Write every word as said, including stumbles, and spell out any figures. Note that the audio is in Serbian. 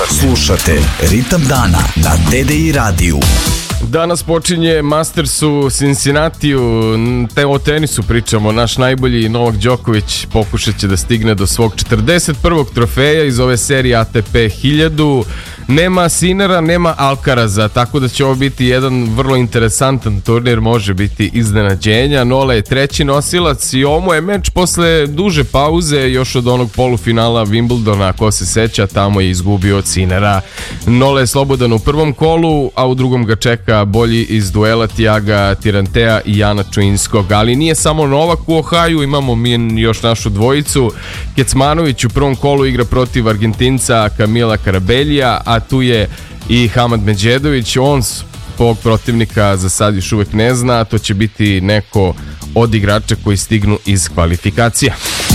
Slušate Ritam dana na D D I radiju. Danas počinje Masters u Cincinnatiju, te o tenisu pričamo. Naš najbolji Novak Đoković pokušat će da stigne do svog četrdeset prvog trofeja iz ove serije A T P hiljadu. Nema Sinera, nema Alcaraza, tako da će ovo biti jedan vrlo interesantan turnir, može biti iznenađenja. Nole je treći nosilac i ovo je meč posle duže pauze, još od onog polufinala Wimbledona, ko se seća, tamo je izgubio od Sinera. Nole je slobodan u prvom kolu, a u drugom ga čeka bolji iz duela Tiaga Tirantea i Jana Čuinskog. Ali nije samo Novak u Ohaju, imamo mi još našu dvojicu. Kecmanović u prvom kolu igra protiv Argentinca Kamila Karabelija, a tu je i Hamad Medžedović. On svog protivnika za sad još uvek ne zna, to će biti neko od igrača koji stignu iz kvalifikacija.